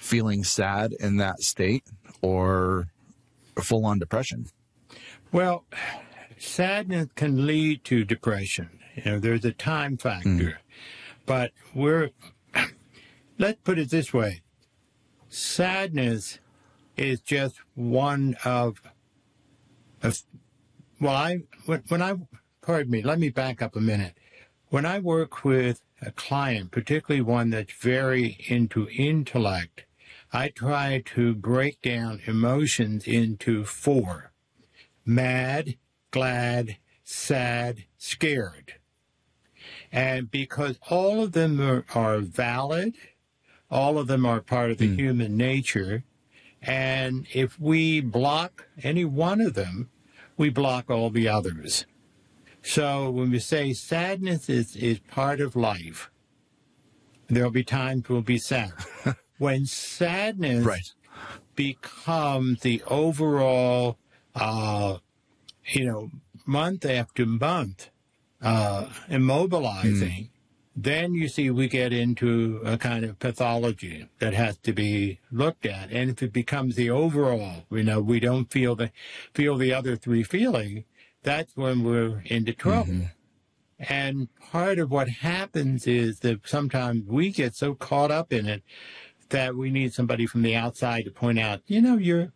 feeling sad in that state or full-on depression? Well, sadness can lead to depression. There's a time factor. But let's put it this way. Sadness is just one pardon me, let me back up a minute. When I work with a client, particularly one that's very into intellect, I try to break down emotions into 4. Mad, glad, sad, scared. And because all of them are valid, all of them are part of the human nature, and if we block any one of them, we block all the others. So when we say sadness is part of life, there'll be times we'll be sad. When sadness becomes the overall, month after month, immobilizing, then you see we get into a kind of pathology that has to be looked at. And if it becomes the overall, we don't feel the other 3 feeling, that's when we're into trouble. And part of what happens is that sometimes we get so caught up in it that we need somebody from the outside to point out, you're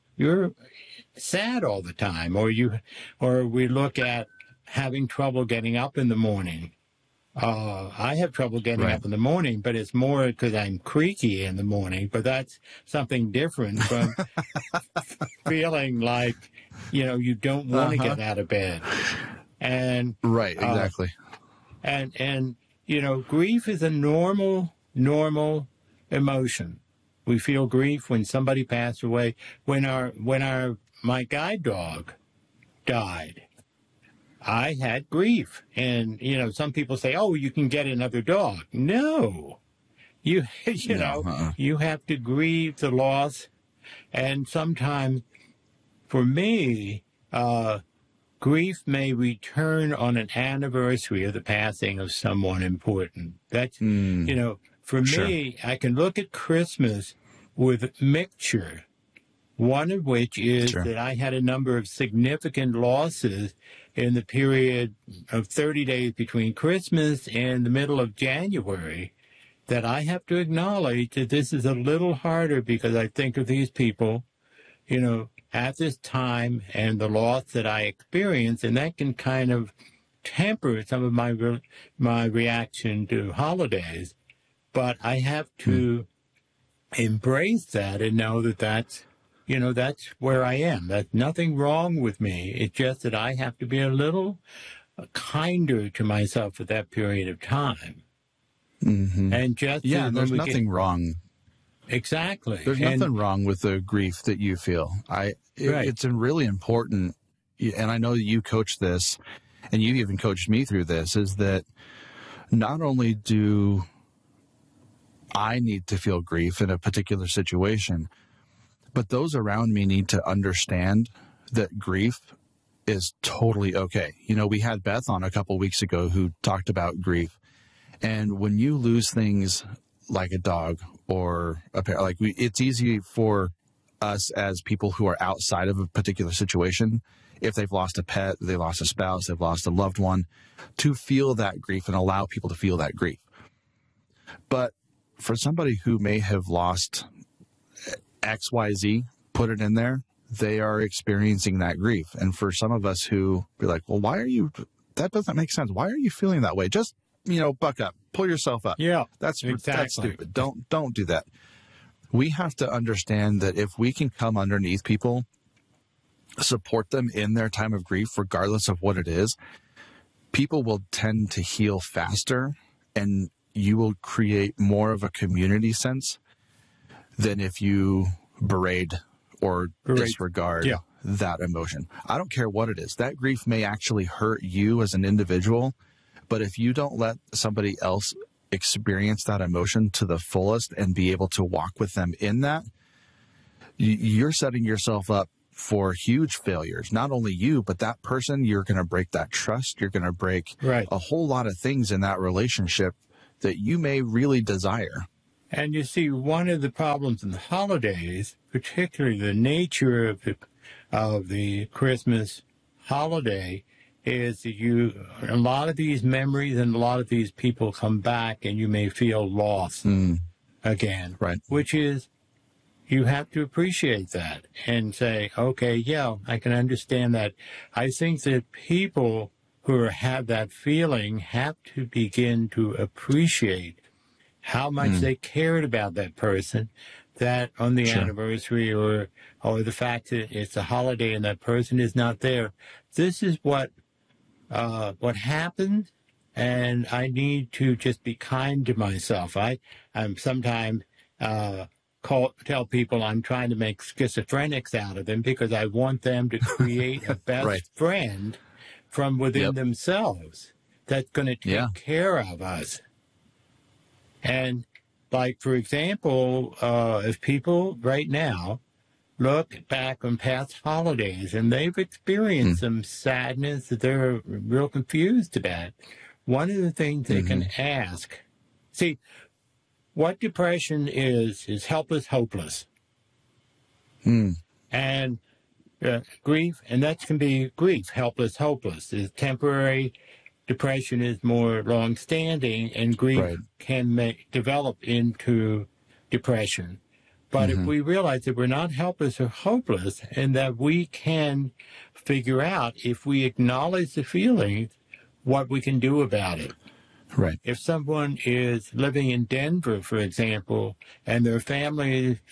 sad all the time, or we look at having trouble getting up in the morning. I have trouble getting up in the morning, but it's more because I'm creaky in the morning. But that's something different from feeling like, you don't want to get out of bed. And exactly. And grief is a normal emotion. We feel grief when somebody passed away. When my guide dog died, I had grief. And, some people say, oh, you can get another dog. No. You have to grieve the loss. And sometimes, for me, grief may return on an anniversary of the passing of someone important. That's, for me, I can look at Christmas with mixture. One of which is that I had a number of significant losses in the period of 30 days between Christmas and the middle of January that I have to acknowledge that this is a little harder because I think of these people, at this time and the loss that I experienced, and that can kind of temper some of my reaction to holidays. But I have to embrace that and know that that's where I am. There's nothing wrong with me. It's just that I have to be a little kinder to myself at that period of time. And just there's nothing wrong. Exactly. There's nothing wrong with the grief that you feel. It's really important, and I know that you coach this, and you even coached me through this, is that not only do I need to feel grief in a particular situation, but those around me need to understand that grief is totally okay. We had Beth on a couple weeks ago who talked about grief. And when you lose things like a dog or a pet, it's easy for us as people who are outside of a particular situation, if they've lost a pet, they lost a spouse, they've lost a loved one, to feel that grief and allow people to feel that grief. But for somebody who may have lost XYZ, put it in there, they are experiencing that grief. And for some of us who be like, well, that doesn't make sense. Why are you feeling that way? Just, buck up, pull yourself up. Yeah, that's stupid. Don't do that. We have to understand that if we can come underneath people, support them in their time of grief, regardless of what it is, people will tend to heal faster, and you will create more of a community sense than if you berate or disregard that emotion. I don't care what it is. That grief may actually hurt you as an individual, but if you don't let somebody else experience that emotion to the fullest and be able to walk with them in that, you're setting yourself up for huge failures. Not only you, but that person, you're going to break that trust. You're going to break a whole lot of things in that relationship that you may really desire. And you see, one of the problems in the holidays, particularly the nature of the Christmas holiday, is that a lot of these memories and a lot of these people come back and you may feel lost again. Right. Which is, you have to appreciate that and say, okay, yeah, I can understand that. I think that people who have that feeling have to begin to appreciate how much they cared about that person, that on the anniversary or the fact that it's a holiday and that person is not there. This is what happened, and I need to just be kind to myself. I'm sometimes tell people I'm trying to make schizophrenics out of them because I want them to create a best friend from within themselves that's going to take care of us. And, like, for example, if people right now look back on past holidays and they've experienced some sadness that they're real confused about, one of the things they can ask, see, what depression is helpless, hopeless. And grief, and that can be grief, helpless, hopeless, is temporary. Depression is more long-standing, and grief can develop into depression. But if we realize that we're not helpless or hopeless, and that we can figure out, if we acknowledge the feelings, what we can do about it. Right. If someone is living in Denver, for example, and their family is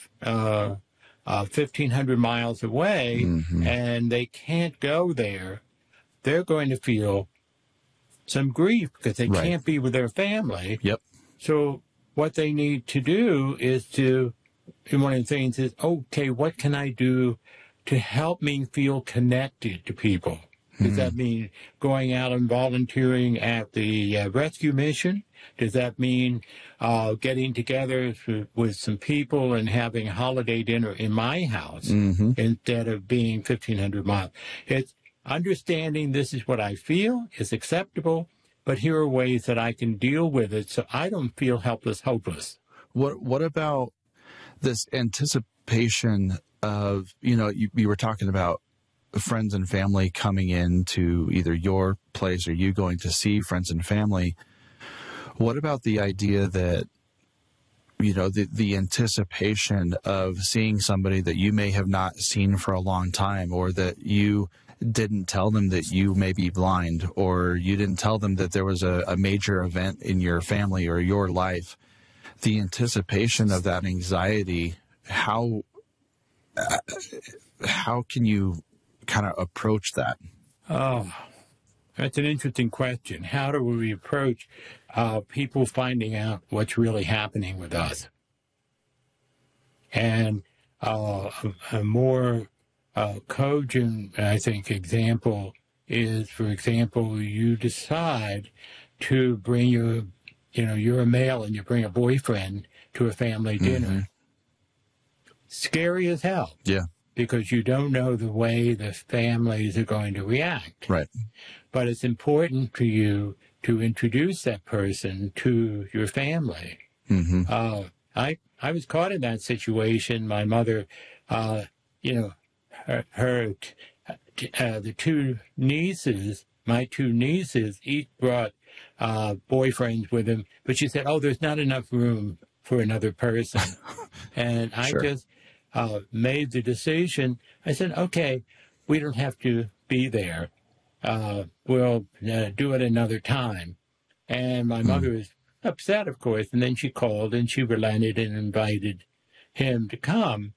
1,500 miles away, and they can't go there, they're going to feel some grief because they can't be with their family. So what they need to do is one of the things is, okay, what can I do to help me feel connected to people? Does that mean going out and volunteering at the rescue mission? Does that mean getting together with some people and having a holiday dinner in my house instead of being 1,500 miles? It's understanding this is what I feel is acceptable, but here are ways that I can deal with it so I don't feel helpless, hopeless. What about this anticipation of, you were talking about friends and family coming in to either your place or you going to see friends and family. What about the idea that, the anticipation of seeing somebody that you may have not seen for a long time, or that you didn't tell them that you may be blind, or you didn't tell them that there was a major event in your family or your life? The anticipation of that anxiety, how can you kind of approach that? Oh, that's an interesting question. How do we approach people finding out what's really happening with us? And a more cogent, I think, example is, for example, you decide to bring you're a male and you bring a boyfriend to a family dinner. Scary as hell. Yeah. Because you don't know the way the families are going to react. Right. But it's important for you to introduce that person to your family. I was caught in that situation. My mother, the my two nieces, each brought boyfriends with them. But she said, there's not enough room for another person. And I just made the decision. I said, okay, we don't have to be there. We'll do it another time. And my mother was upset, of course, and then she called and she relented and invited him to come.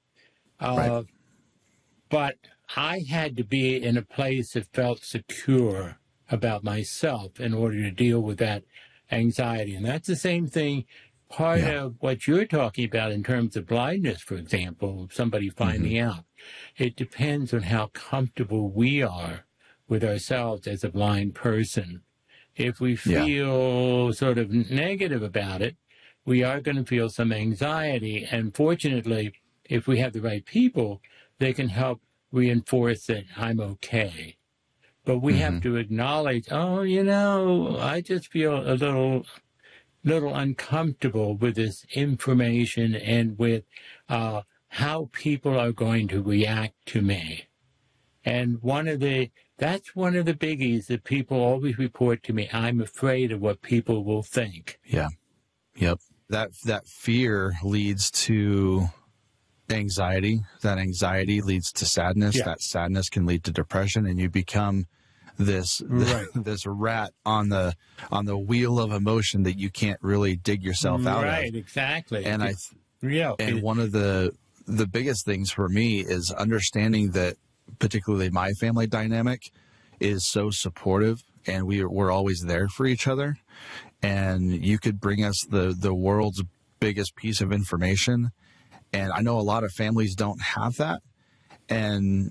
But I had to be in a place that felt secure about myself in order to deal with that anxiety. And that's the same thing. Part of what you're talking about in terms of blindness, for example, somebody finding out, it depends on how comfortable we are with ourselves as a blind person. If we feel sort of negative about it, we are going to feel some anxiety. And fortunately, if we have the right people, they can help reinforce that I'm okay. But we have to acknowledge, I just feel a little little uncomfortable with this information and with how people are going to react to me. And that's one of the biggies that people always report to me. I'm afraid of what people will think. Yeah. Yep. That fear leads to anxiety. That anxiety leads to sadness. Yeah. That sadness can lead to depression, and you become this rat on the wheel of emotion that you can't really dig yourself out of. Right, exactly. And and one of the biggest things for me is understanding that particularly my family dynamic is so supportive, and we're always there for each other. And you could bring us the world's biggest piece of information, and I know a lot of families don't have that. And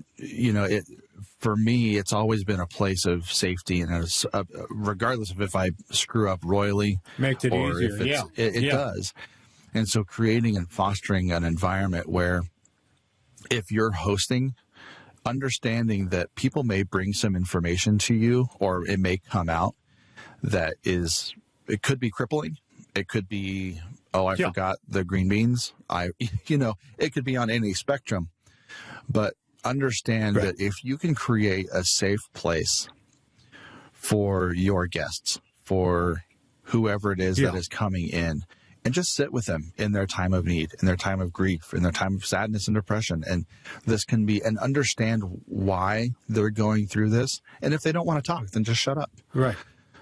for me, it's always been a place of safety, and regardless of if I screw up royally, makes it or easier. If it does. And so creating and fostering an environment where if you're hosting, understanding that people may bring some information to you, or it may come out that it could be crippling. It could be, I forgot the green beans. It could be on any spectrum. But understand that if you can create a safe place for your guests, for whoever it is that is coming in, and just sit with them in their time of need, in their time of grief, in their time of sadness and depression. And this can be, and understand why they're going through this. And if they don't want to talk, then just shut up. Right.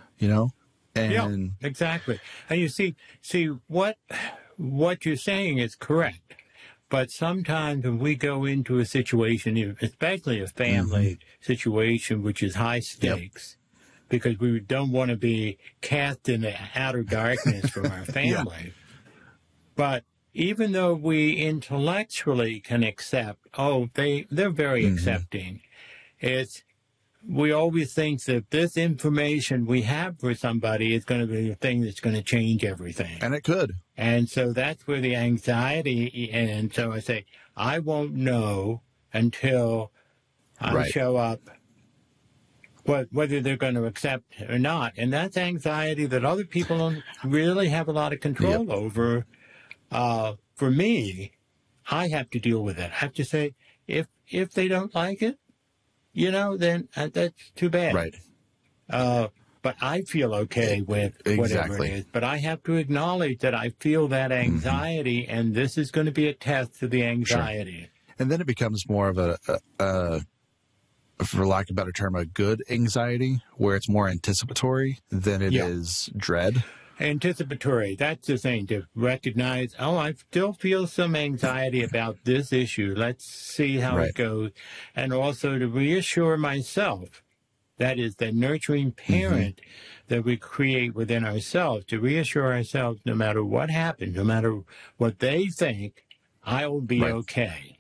And exactly. And you see what you're saying is correct. But sometimes when we go into a situation, especially a family situation, which is high stakes, because we don't want to be cast in the outer darkness from our family. But even though we intellectually can accept, they're very accepting, we always think that this information we have for somebody is going to be the thing that's going to change everything. And it could. And so that's where the anxiety, and so I say, I won't know until I show up, whether they're going to accept or not. And that's anxiety that other people don't really have a lot of control over. For me, I have to deal with it. I have to say, if they don't like it, then that's too bad. Right. But I feel okay with whatever it is. But I have to acknowledge that I feel that anxiety, and this is going to be a test of the anxiety. Sure. And then it becomes more of a, for lack of a better term, a good anxiety, where it's more anticipatory than it is dread. Anticipatory. That's the thing, to recognize, I still feel some anxiety about this issue. Let's see how it goes. And also to reassure myself, that is the nurturing parent that we create within ourselves, to reassure ourselves no matter what happens, no matter what they think, I will be okay.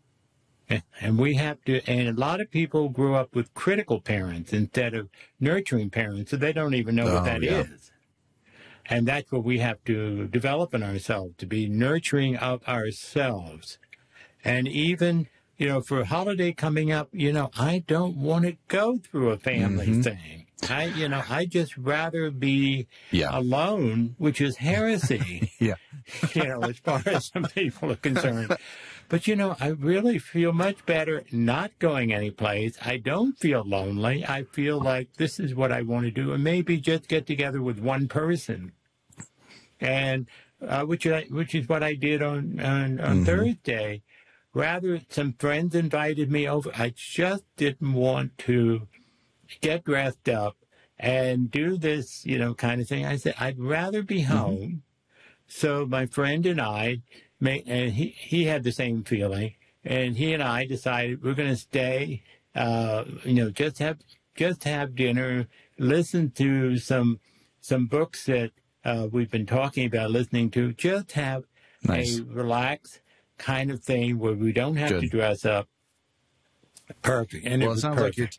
And we have to, and a lot of people grew up with critical parents instead of nurturing parents, so they don't even know what that is. And that's what we have to develop in ourselves, to be nurturing of ourselves. And even, for a holiday coming up, I don't want to go through a family thing. I just rather be alone, which is heresy, as far as some people are concerned. But, I really feel much better not going anyplace. I don't feel lonely. I feel like this is what I want to do, and maybe just get together with one person. And which is what I did on Thursday. Rather, some friends invited me over. I just didn't want to get dressed up and do this, kind of thing. I said, I'd rather be home. So my friend and I, and he had the same feeling, and he and I decided we're going to stay, just have dinner, listen to some books that we've been talking about listening to, just have a relaxed kind of thing where we don't have to dress up. Perfect. And it sounds perfect.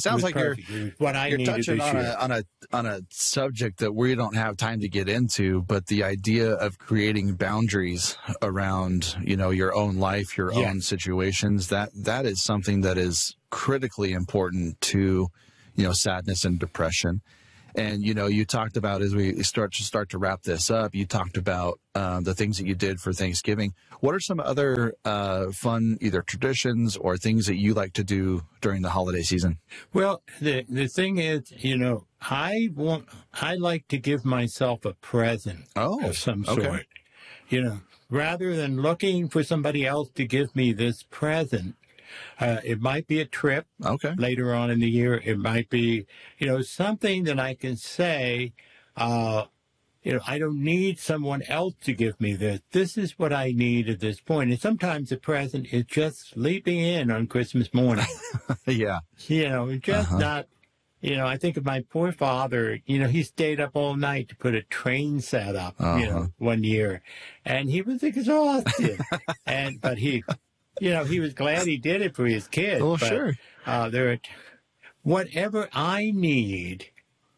You're touching on a subject that we don't have time to get into, but the idea of creating boundaries around, your own life, your own situations, that is something that is critically important to, sadness and depression. And, you talked about, as we start to wrap this up, you talked about the things that you did for Thanksgiving. What are some other fun, either traditions or things that you like to do during the holiday season? Well, the thing is, I like to give myself a present of some sort. Rather than looking for somebody else to give me this present. It might be a trip later on in the year. It might be, something that I can say, I don't need someone else to give me this. This is what I need at this point. And sometimes the present is just sleeping in on Christmas morning. Yeah. Just not, I think of my poor father, he stayed up all night to put a train set up, one year. And he was exhausted. But he... he was glad he did it for his kids. Well, but, sure. Whatever I need,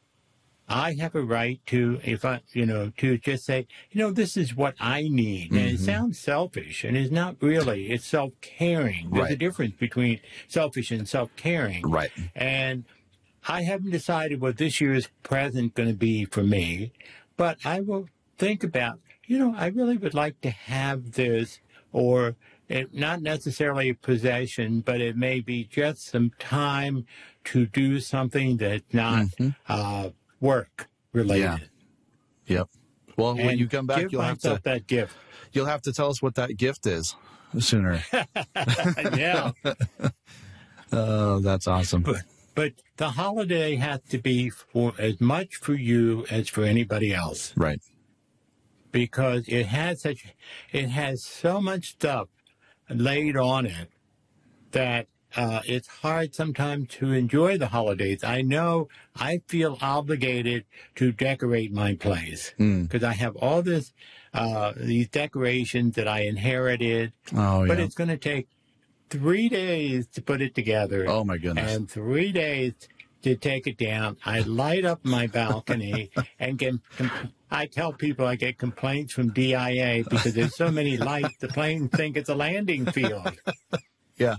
I have a right to, to just say, this is what I need. And it sounds selfish, and it's not really. It's self-caring. There's a difference between selfish and self-caring. Right. And I haven't decided what this year's present going to be for me, but I will think about, I really would like to have this, or not necessarily a possession, but it may be just some time to do something that's not work related. Yeah. Yep. Well, when you come back, you'll have to that gift. You'll have to tell us what that gift is sooner. Yeah. Oh, that's awesome. But the holiday has to be for as much for you as for anybody else. Right. Because it has so much stuff laid on it that it's hard sometimes to enjoy the holidays. I know I feel obligated to decorate my place because I have all these decorations that I inherited. But it's going to take 3 days to put it together. Oh, my goodness. And 3 days to take it down. I light up my balcony and I tell people I get complaints from DIA because there's so many lights, the planes think it's a landing field. Yeah.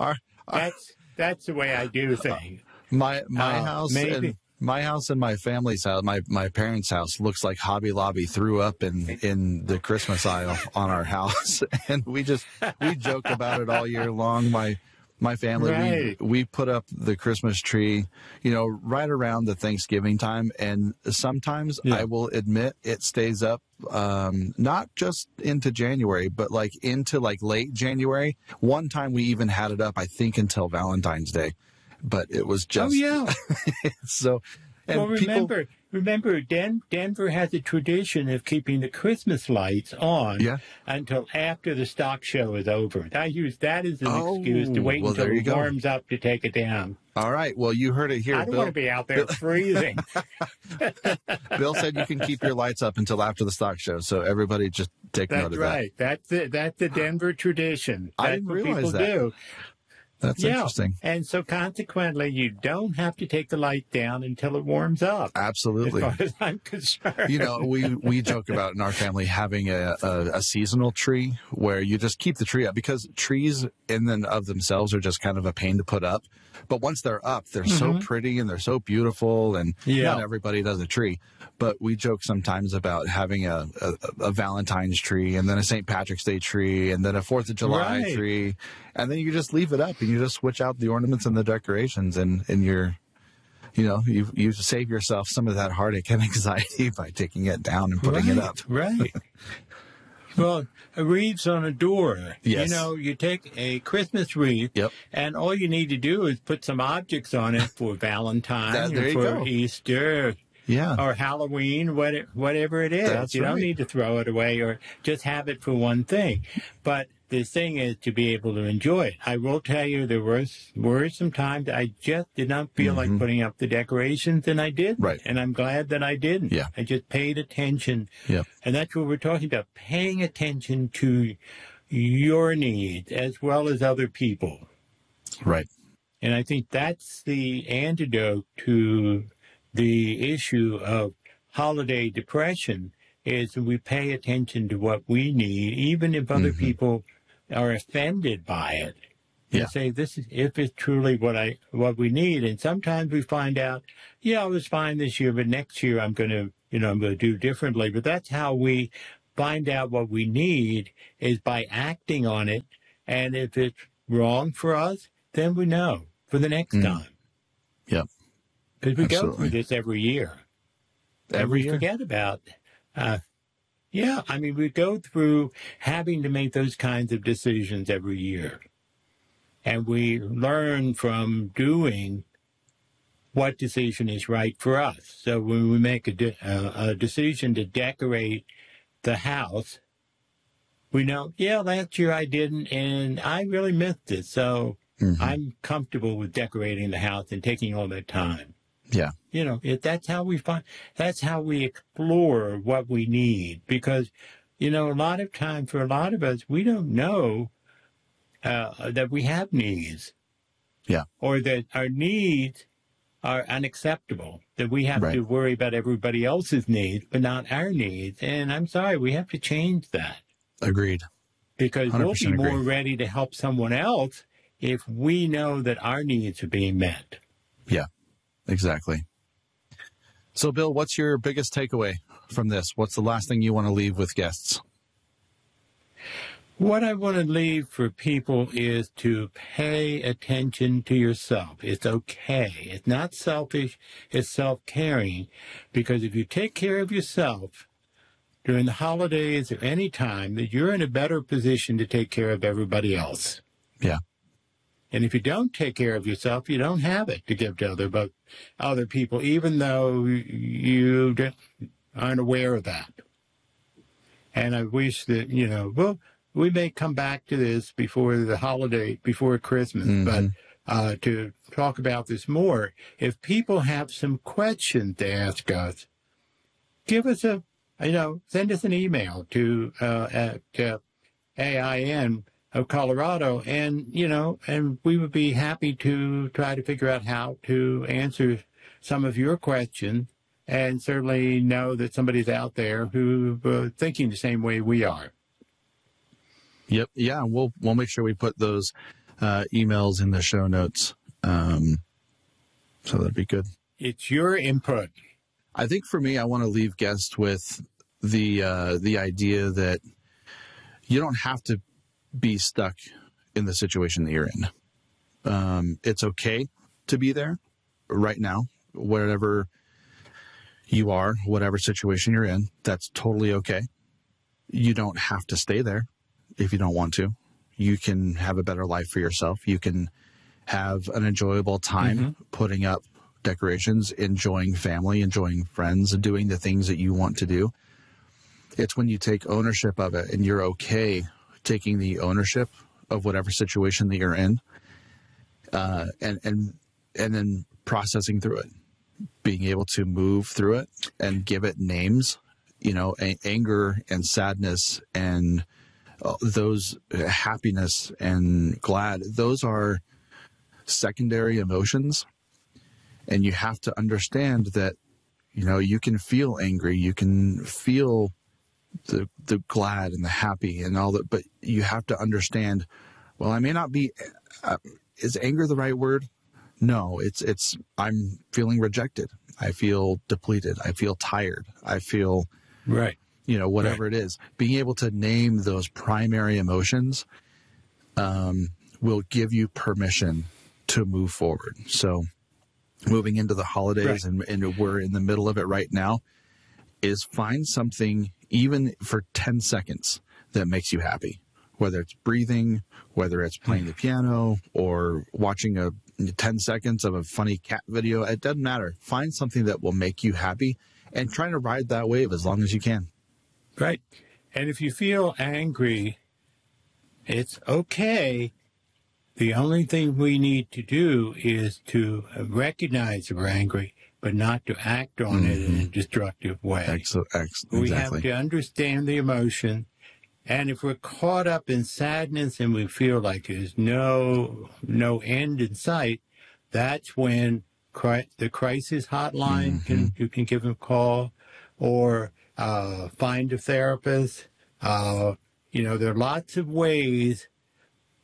That's the way I do things. My house and my house and my family's house, my parents' house looks like Hobby Lobby threw up in the Christmas aisle on our house. And we joke about it all year long. My family, we put up the Christmas tree, right around the Thanksgiving time. And sometimes I will admit it stays up, not just into January, but into late January. One time we even had it up, I think, until Valentine's Day, but it was just, so. And well, remember, Denver has a tradition of keeping the Christmas lights on until after the stock show is over. I use that as an excuse to wait until it warms up to take it down. All right. Well, you heard it here, I don't want to be out there freezing. Bill said you can keep your lights up until after the stock show, so everybody just take note of that. That's right. That's the Denver tradition. That's I didn't realize what people do. That's interesting. And so consequently, you don't have to take the light down until it warms up. Absolutely. As far as I'm concerned. We joke about in our family having a seasonal tree where you just keep the tree up because trees in and of themselves are just kind of a pain to put up. But once they're up, they're so pretty and they're so beautiful, and not everybody does a tree. But we joke sometimes about having a Valentine's tree and then a St. Patrick's Day tree and then a 4th of July tree. And then you just leave it up and you just switch out the ornaments and the decorations and you're, you save yourself some of that heartache and anxiety by taking it down and putting it up. Right. Well, wreaths on a door. Yes. You take a Christmas wreath, and all you need to do is put some objects on it for Valentine's or for Easter. Or Halloween, whatever it is. You don't need to throw it away or just have it for one thing. But the thing is to be able to enjoy it. I will tell you there were some times I just did not feel like putting up the decorations, and I did. Right. And I'm glad that I didn't. Yeah. I just paid attention. Yeah. And that's what we're talking about, paying attention to your needs as well as other people. Right. And I think that's the antidote to the issue of holiday depression is we pay attention to what we need, even if other people are offended by it. And say, this is if it's truly what we need. And sometimes we find out, I was fine this year, but next year I'm going to do differently. But that's how we find out what we need, is by acting on it. And if it's wrong for us, then we know for the next time. Yep. Because we go through this every year. Every year. Forget about, we go through having to make those kinds of decisions every year. And we learn from doing what decision is right for us. So when we make a decision to decorate the house, we know, last year I didn't, and I really missed it. So I'm comfortable with decorating the house and taking all that time. Yeah. That's how we explore what we need. Because, a lot of time for a lot of us, we don't know that we have needs. Yeah. Or that our needs are unacceptable, that we have to worry about everybody else's needs, but not our needs. And I'm sorry, we have to change that. Agreed. Because we'll be more ready to help someone else if we know that our needs are being met. Yeah, exactly. So, Bill, what's your biggest takeaway from this? What's the last thing you want to leave with guests? What I want to leave for people is to pay attention to yourself. It's okay. It's not selfish. It's self-caring. Because if you take care of yourself during the holidays or any time, that you're in a better position to take care of everybody else. Yeah. And if you don't take care of yourself, you don't have it to give to other people, even though you aren't aware of that. And I wish that, we may come back to this before the holiday, before Christmas, but to talk about this more, if people have some questions to ask us, give us send us an email to at AIN of Colorado, and we would be happy to try to figure out how to answer some of your questions, and certainly know that somebody's out there who thinking the same way we are. Yep. Yeah. We'll make sure we put those emails in the show notes. So that'd be good. It's your input. I think for me, I want to leave guests with the idea that you don't have to be stuck in the situation that you're in. It's okay to be there right now, wherever you are, whatever situation you're in. That's totally okay. You don't have to stay there if you don't want to. You can have a better life for yourself. You can have an enjoyable time putting up decorations, enjoying family, enjoying friends, and doing the things that you want to do. It's when you take ownership of it and you're okay taking the ownership of whatever situation that you're in, and then processing through it, being able to move through it and give it names, anger and sadness and those happiness and glad, those are secondary emotions. And you have to understand that, you can feel angry, you can feel the glad and the happy and all that, but you have to understand, well, I may not be, is anger the right word? No, it's, I'm feeling rejected. I feel depleted. I feel tired. I feel, whatever it is. Being able to name those primary emotions will give you permission to move forward. So moving into the holidays and we're in the middle of it right now, is find something even for 10 seconds that makes you happy, whether it's breathing, whether it's playing the piano or watching 10 seconds of a funny cat video. It doesn't matter. Find something that will make you happy and try to ride that wave as long as you can. Right. And if you feel angry, it's okay. The only thing we need to do is to recognize that we're angry, but not to act on it in a destructive way. Exactly. We have to understand the emotion. And if we're caught up in sadness and we feel like there's no end in sight, that's when the crisis hotline, you can give them a call, or find a therapist. There are lots of ways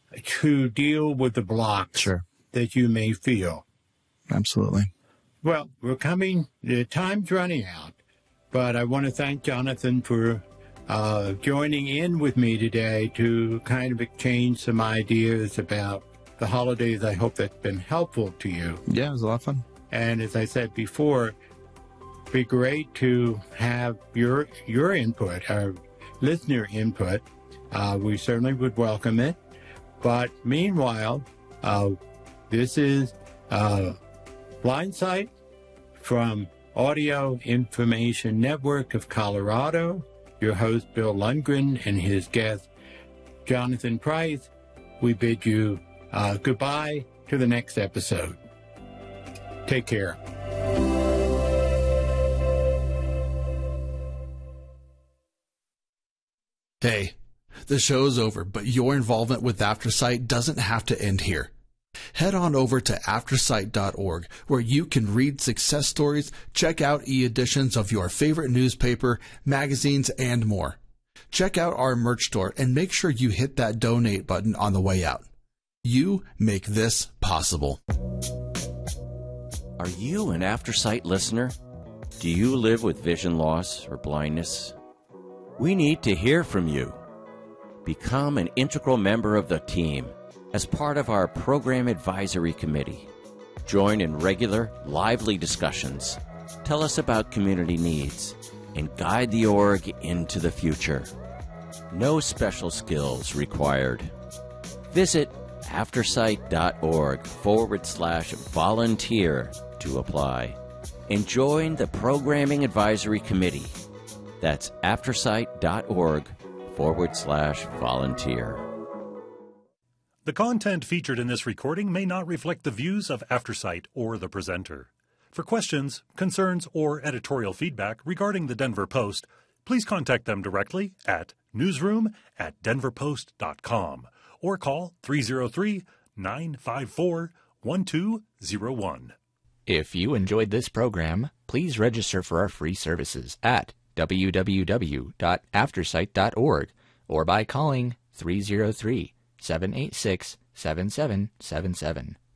to deal with the blocks that you may feel. Absolutely. Well, the time's running out, but I want to thank Jonathan for joining in with me today to kind of exchange some ideas about the holidays. I hope that's been helpful to you. Yeah, it was a lot of fun. And as I said before, it'd be great to have your input, our listener input. We certainly would welcome it. But meanwhile, this is Blindsight from Audio Information Network of Colorado. Your host, Bill Lundgren, and his guest, Jonathan Price. We bid you goodbye to the next episode. Take care. Hey, the show's over, but your involvement with AfterSight doesn't have to end here. Head on over to aftersight.org, where you can read success stories, check out e-editions of your favorite newspaper, magazines, and more. Check out our merch store and make sure you hit that donate button on the way out. You make this possible. Are you an AfterSight listener? Do you live with vision loss or blindness? We need to hear from you. Become an integral member of the team as part of our Program Advisory Committee. Join in regular, lively discussions. Tell us about community needs and guide the org into the future. No special skills required. Visit aftersight.org/volunteer to apply and join the Programming Advisory Committee. That's aftersight.org/volunteer. The content featured in this recording may not reflect the views of AfterSight or the presenter. For questions, concerns, or editorial feedback regarding the Denver Post, please contact them directly at newsroom@denverpost.com or call 303-954-1201. If you enjoyed this program, please register for our free services at www.aftersight.org or by calling 303-786-7777.